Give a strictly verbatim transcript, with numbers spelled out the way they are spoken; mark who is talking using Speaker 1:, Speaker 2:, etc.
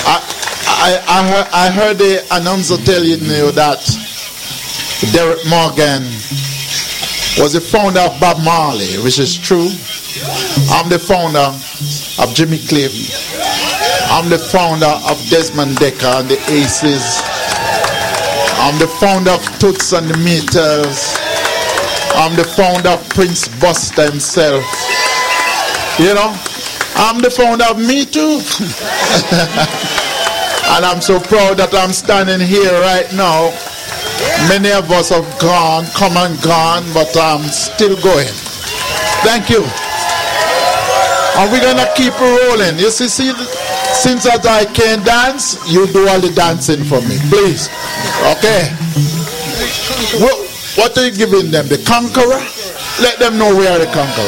Speaker 1: I, I, I, heard, I heard the announcer telling you that Derek Morgan was the founder of Bob Marley, which is true. I'm the founder of Jimmy Cliff. I'm the founder of Desmond Dekker and the Aces. I'm the founder of Toots and the Meters. I'm the founder of Prince Buster himself. You know, I'm the founder of Me Too. And I'm so proud that I'm standing here right now. Many of us have gone, come and gone, but I'm still going. Thank you. And we're going to keep rolling. You see, see, since that I can't dance, you do all the dancing for me, please. Okay. What, what are you giving them? The conqueror? Let them know we are the conqueror.